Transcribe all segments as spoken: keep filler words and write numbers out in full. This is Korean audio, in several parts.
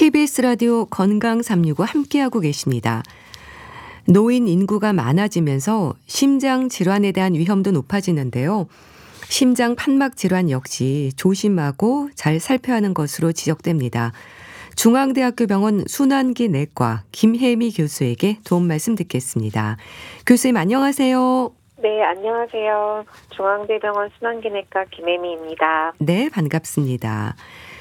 케이비에스 라디오 건강 삼육오 함께하고 계십니다. 노인 인구가 많아지면서 심장 질환에 대한 위험도 높아지는데요. 심장 판막 질환 역시 조심하고 잘 살펴야 하는 것으로 지적됩니다. 중앙대학교 병원 순환기 내과 김혜미 교수에게 도움 말씀 듣겠습니다. 교수님 안녕하세요. 네, 안녕하세요. 중앙대병원 순환기내과 김혜미입니다. 네, 반갑습니다.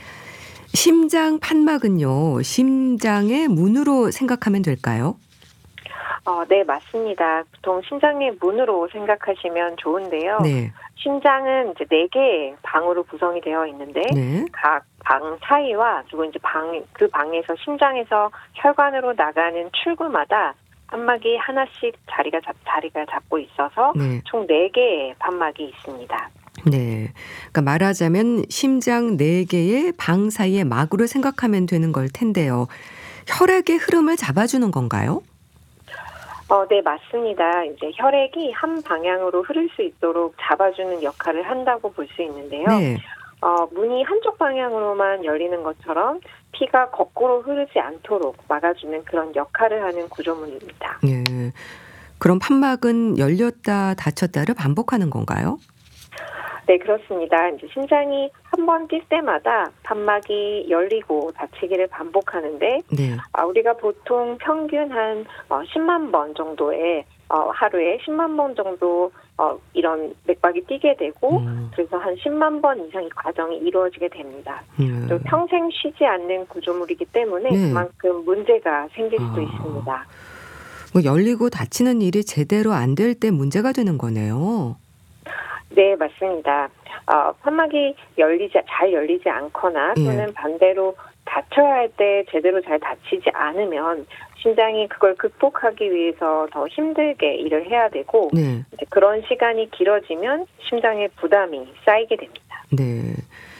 심장 판막은요, 심장의 문으로 생각하면 될까요? 어, 네, 맞습니다. 보통 심장의 문으로 생각하시면 좋은데요. 네. 심장은 이제 네 개의 방으로 구성이 되어 있는데 네. 각 방 사이와 그리고 이제 방, 그 방에서 심장에서 혈관으로 나가는 출구마다 판막이 하나씩 자리가 잡, 자리가 잡고 있어서 네. 총 네 개의 판막이 있습니다. 네. 그러니까 말하자면 심장 네 개의 방 사이의 막으로 생각하면 되는 걸 텐데요. 혈액의 흐름을 잡아주는 건가요? 어, 네, 맞습니다. 이제 혈액이 한 방향으로 흐를 수 있도록 잡아주는 역할을 한다고 볼 수 있는데요. 네. 어, 문이 한쪽 방향으로만 열리는 것처럼 피가 거꾸로 흐르지 않도록 막아주는 그런 역할을 하는 구조물입니다. 예. 그럼 판막은 열렸다 닫혔다를 반복하는 건가요? 네, 그렇습니다. 이제 심장이 한 번 뛸 때마다 판막이 열리고 닫히기를 반복하는데, 네. 아, 우리가 보통 평균 한 어, 십만 번 정도의 어, 하루에 십만 번 정도 어, 이런 맥박이 뛰게 되고, 음. 그래서 그래서 한 십만 번 이상 이 과정이 이루어지게 됩니다. 음. 또 평생 쉬지 않는 구조물이기 때문에 네. 그만큼 문제가 생길 수도 아. 있습니다. 뭐 열리고 닫히는 일이 제대로 안 될 때 문제가 되는 거네요. 네, 맞습니다. 어, 판막이 열리지, 잘 열리지 않거나 또는 예. 반대로 닫혀야 할 때 제대로 잘 닫히지 않으면 심장이 그걸 극복하기 위해서 더 힘들게 일을 해야 되고, 네. 이제 그런 시간이 길어지면 심장에 부담이 쌓이게 됩니다. 네.